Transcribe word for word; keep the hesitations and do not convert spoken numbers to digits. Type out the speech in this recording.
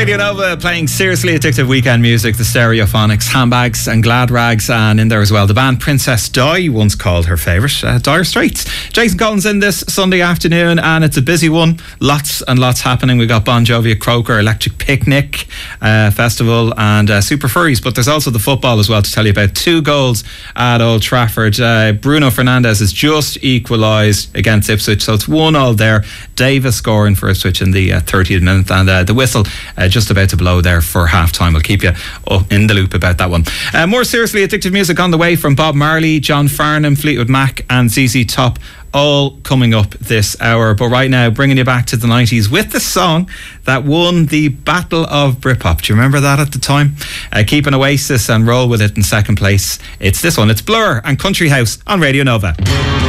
Radio Nova playing seriously addictive weekend music, the Stereophonics, Handbags and Glad Rags, and in there as well the band Princess Di, once called her favourite, uh, Dire Straits. Jason Collins in this Sunday afternoon, and it's a busy one. Lots and lots happening. We got Bon Jovi at Croker, Electric Picnic uh, Festival, and uh, Super Furries, but there's also the football as well to tell you about. Two goals at Old Trafford. Uh, Bruno Fernandes has just equalised against Ipswich, so it's one all there. Davis scoring for Ipswich in the uh, thirtieth minute, and uh, the whistle uh, just about to blow there for half time. We'll keep you up in the loop about that one. Uh, more seriously addictive music on the way from Bob Marley, John Farnham, Fleetwood Mac and Z Z Top, all coming up this hour. But right now, bringing you back to the nineties with the song that won the Battle of Britpop. Do you remember that at the time? Uh, keep an Oasis and roll with it in second place. It's this one. It's Blur and Country House on Radio Nova.